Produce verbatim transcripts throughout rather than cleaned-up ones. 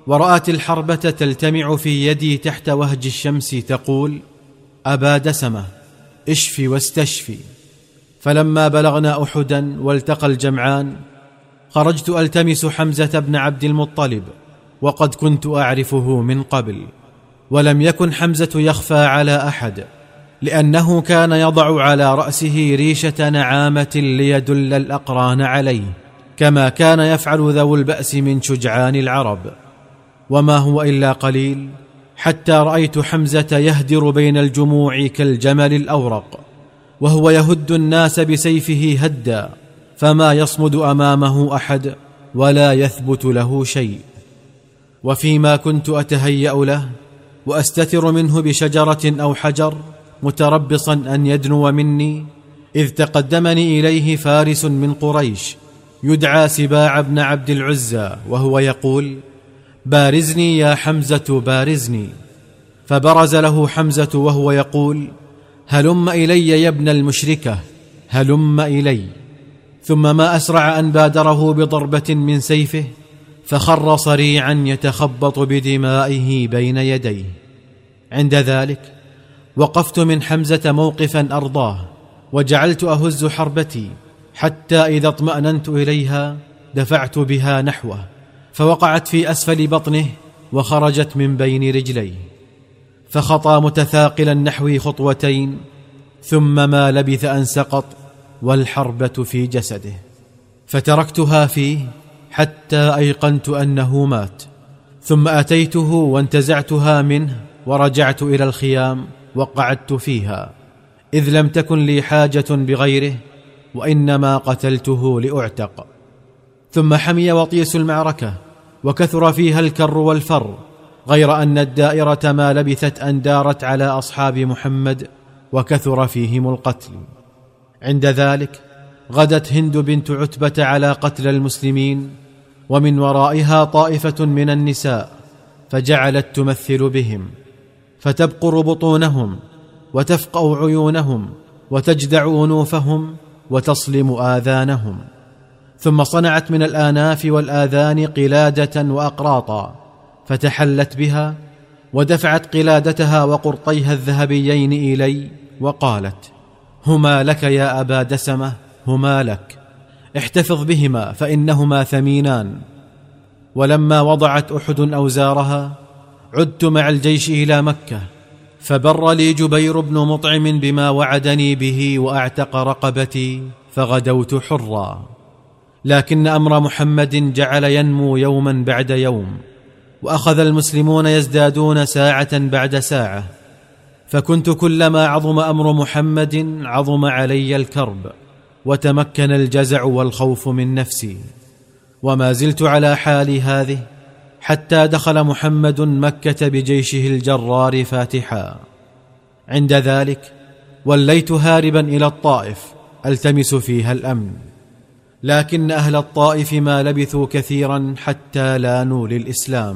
ورأت الحربة تلتمع في يدي تحت وهج الشمس تقول: أبا دسمة اشفي واستشفي. فلما بلغنا أحدا والتقى الجمعان خرجت ألتمس حمزة بن عبد المطلب، وقد كنت أعرفه من قبل، ولم يكن حمزة يخفى على أحد، لأنه كان يضع على رأسه ريشة نعامة ليدل الأقران عليه، كما كان يفعل ذو البأس من شجعان العرب. وما هو إلا قليل حتى رأيت حمزة يهدر بين الجموع كالجمل الأورق، وهو يهد الناس بسيفه هدا، فما يصمد أمامه أحد ولا يثبت له شيء. وفيما كنت أتهيأ له وأستتر منه بشجرة أو حجر متربصا أن يدنو مني، إذ تقدمني إليه فارس من قريش يدعى سباع بن عبد العزى، وهو يقول: بارزني يا حمزة بارزني. فبرز له حمزة وهو يقول: هلم إلي يا ابن المشركة، هلم إلي. ثم ما أسرع أن بادره بضربة من سيفه، فخر صريعا يتخبط بدمائه بين يديه. عند ذلك وقفت من حمزة موقفا أرضاه، وجعلت أهز حربتي، حتى إذا اطمأننت إليها دفعت بها نحوه، فوقعت في أسفل بطنه وخرجت من بين رجليه، فخطى متثاقلا نحوي خطوتين، ثم ما لبث أن سقط والحربة في جسده. فتركتها فيه حتى أيقنت أنه مات، ثم أتيته وانتزعتها منه ورجعت إلى الخيام وقعدت فيها، إذ لم تكن لي حاجة بغيره، وإنما قتلته لأعتق. ثم حمي وطيس المعركة وكثر فيها الكر والفر، غير أن الدائرة ما لبثت أن دارت على أصحاب محمد وكثر فيهم القتل. عند ذلك غدت هند بنت عتبة على قتل المسلمين، ومن ورائها طائفة من النساء، فجعلت تمثل بهم، فتبقر بطونهم وتفقأ عيونهم وتجدع أنوفهم وتصلم آذانهم، ثم صنعت من الآناف والآذان قلادة وأقراطا، فتحلت بها ودفعت قلادتها وقرطيها الذهبيين إلي وقالت: هما لك يا أبا دسمة، هما لك، احتفظ بهما فإنهما ثمينان. ولما وضعت أحد أوزارها عدت مع الجيش إلى مكة، فبر لي جبير بن مطعم بما وعدني به وأعتق رقبتي، فغدوت حرا. لكن أمر محمد جعل ينمو يوما بعد يوم، وأخذ المسلمون يزدادون ساعة بعد ساعة، فكنت كلما عظم أمر محمد عظم علي الكرب، وتمكن الجزع والخوف من نفسي. وما زلت على حالي هذه حتى دخل محمد مكة بجيشه الجرار فاتحا. عند ذلك وليت هاربا إلى الطائف ألتمس فيها الأمن، لكن أهل الطائف ما لبثوا كثيرا حتى لانوا للإسلام،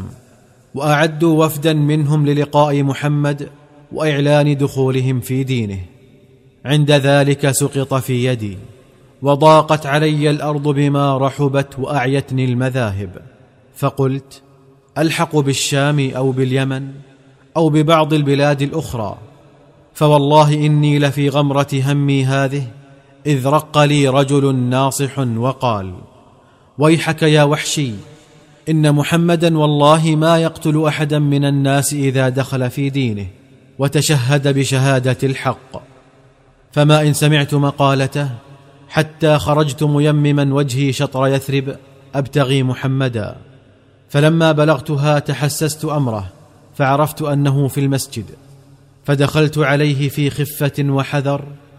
وأعدوا وفدا منهم للقاء محمد وإعلان دخولهم في دينه. عند ذلك سقط في يدي، وضاقت علي الأرض بما رحبت وأعيتني المذاهب، فقلت: ألحق بالشام أو باليمن أو ببعض البلاد الأخرى. فوالله إني لفي غمرة همي هذه، إذ رق لي رجل ناصح وقال: ويحك يا وحشي، إن محمدا والله ما يقتل أحدا من الناس إذا دخل في دينه وتشهد بشهادة الحق. فما إن سمعت مقالته حتى خرجت ميمما وجهي شطر يثرب أبتغي محمدا. فلما بلغتها تحسست أمره، فعرفت أنه في المسجد، فدخلت عليه في خفة وحذر،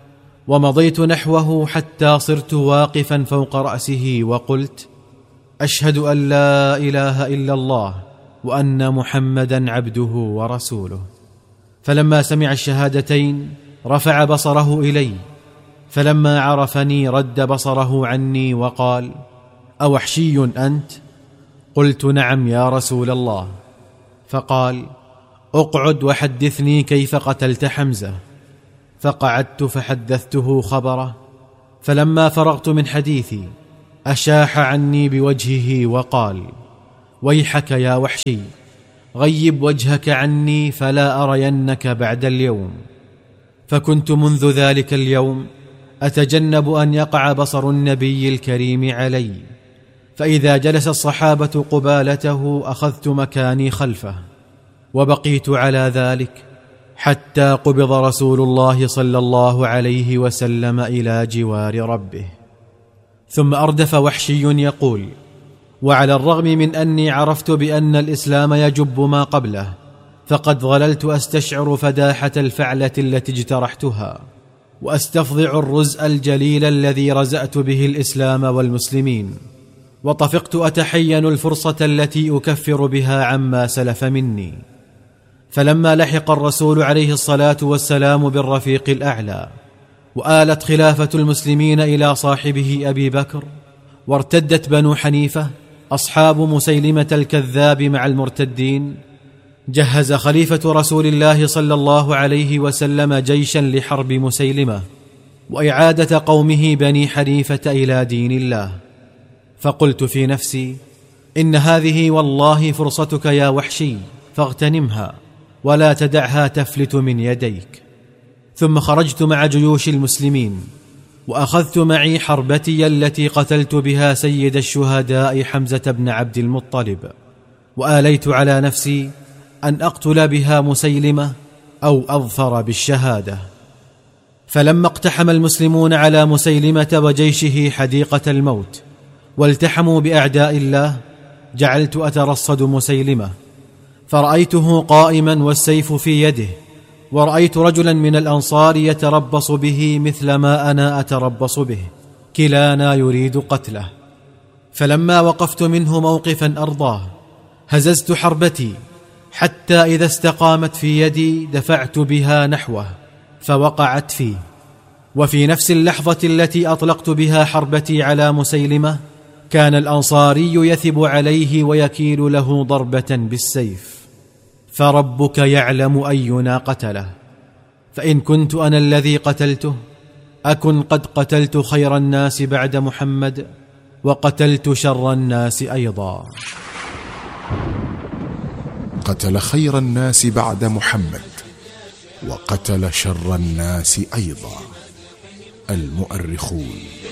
ومضيت نحوه حتى صرت واقفا فوق رأسه، وقلت: أشهد أن لا إله إلا الله وأن محمدا عبده ورسوله. فلما سمع الشهادتين رفع بصره إلي، فلما عرفني رد بصره عني وقال: أوحشي أنت؟ قلت: نعم يا رسول الله. فقال: اقعد وحدثني كيف قتلت حمزة. فقعدت فحدثته خبره، فلما فرغت من حديثي أشاح عني بوجهه وقال: ويحك يا وحشي، غيب وجهك عني فلا أرينك بعد اليوم. فكنت منذ ذلك اليوم أتجنب أن يقع بصر النبي الكريم علي، فإذا جلس الصحابة قبالته أخذت مكاني خلفه، وبقيت على ذلك حتى قبض رسول الله صلى الله عليه وسلم إلى جوار ربه. ثم أردف وحشي يقول: وعلى الرغم من أني عرفت بأن الإسلام يجب ما قبله، فقد ظللت أستشعر فداحة الفعلة التي اجترحتها، وأستفضع الرزء الجليل الذي رزأت به الإسلام والمسلمين، وطفقت أتحين الفرصة التي أكفر بها عما سلف مني. فلما لحق الرسول عليه الصلاة والسلام بالرفيق الأعلى، وآلت خلافة المسلمين إلى صاحبه أبي بكر، وارتدت بنو حنيفة أصحاب مسيلمة الكذاب مع المرتدين، جهز خليفة رسول الله صلى الله عليه وسلم جيشا لحرب مسيلمة وإعادة قومه بني حنيفة إلى دين الله. فقلت في نفسي: إن هذه والله فرصتك يا وحشي، فاغتنمها ولا تدعها تفلت من يديك. ثم خرجت مع جيوش المسلمين، وأخذت معي حربتي التي قتلت بها سيد الشهداء حمزة بن عبد المطلب، وآليت على نفسي أن أقتل بها مسيلمة أو أظفر بالشهادة. فلما اقتحم المسلمون على مسيلمة وجيشه حديقة الموت والتحموا بأعداء الله، جعلت أترصد مسيلمة، فرأيته قائما والسيف في يده، ورأيت رجلا من الأنصار يتربص به مثل ما أنا أتربص به، كلانا يريد قتله. فلما وقفت منه موقفا أرضاه، هززت حربتي حتى إذا استقامت في يدي دفعت بها نحوه فوقعت فيه. وفي نفس اللحظة التي أطلقت بها حربتي على مسيلمة، كان الأنصاري يثب عليه ويكيل له ضربة بالسيف، فربك يعلم أينا قتله. فإن كنت أنا الذي قتلته، أكن قد قتلت خير الناس بعد محمد، وقتلت شر الناس أيضا. قتل خير الناس بعد محمد، وقتل شر الناس أيضا. المؤرخون.